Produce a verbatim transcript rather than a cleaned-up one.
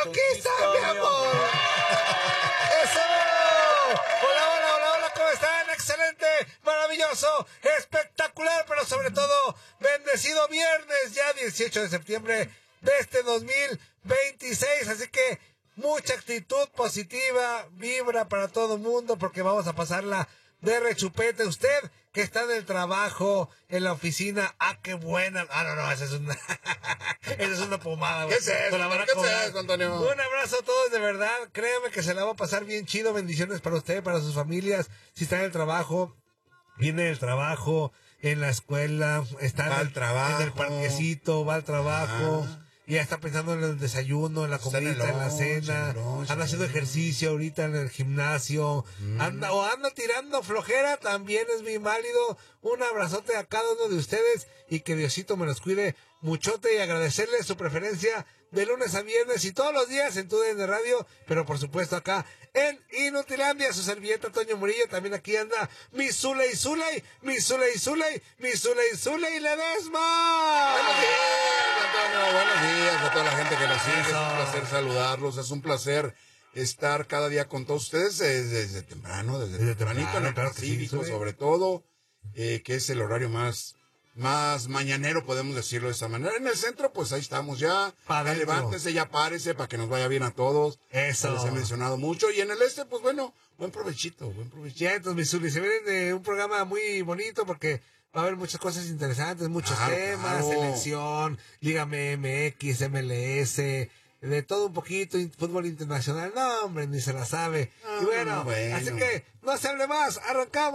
conquista, mi amor. ¡Eso! Hola, hola, hola, hola, ¿cómo están? Excelente, maravilloso, espectacular, pero sobre todo, bendecido viernes, ya dieciocho de septiembre de este dos mil veintiséis, así que mucha actitud positiva, vibra para todo el mundo, porque vamos a pasarla de rechupete. Usted que está en el trabajo, en la oficina, ah, qué buena. Ah, no, no, esa es una, esa es una pomada. ¿Qué es eso? ¿Qué es eso, Antonio? Un abrazo a todos, de verdad. Créeme que se la va a pasar bien chido. Bendiciones para usted, para sus familias. Si está en el trabajo, viene del trabajo, en la escuela, está va en, al el, trabajo. en el parquecito, va al trabajo. Ah. Y ya está pensando en el desayuno, en la comida, en, en la cena, lunch, anda haciendo ejercicio ahorita en el gimnasio, mm. anda o anda tirando flojera, también es muy válido. Un abrazote a cada uno de ustedes y que Diosito me los cuide muchote y agradecerle su preferencia de lunes a viernes y todos los días en tu D N Radio, pero por supuesto acá en Inutilandia, su servilleta Toño Murillo, también aquí anda mi Zuley Zuley, mi Zuley Zuley, mi Zuley Zuley Ledesma. Buenos días, Antonio, buenos días a toda la gente que nos sigue, es un placer saludarlos, es un placer estar cada día con todos ustedes desde, desde temprano, desde, desde tempranito, temprano, en el claro Pacífico, sí, sobre todo, eh, que es el horario más más mañanero, podemos decirlo de esa manera. En el centro, pues ahí estamos ya. ya levántese, ya párese para que nos vaya bien a todos. Eso. Les he mencionado mucho. Y en el este, pues bueno, buen provechito, buen provechito. Ya, entonces, mis Zuli, se viene de un programa muy bonito porque va a haber muchas cosas interesantes, muchos claro, temas, claro. Selección, Liga M X, M L S, de todo un poquito, fútbol internacional. No, hombre, ni se la sabe. No, y bueno, bueno, así que no se hable más, arrancamos.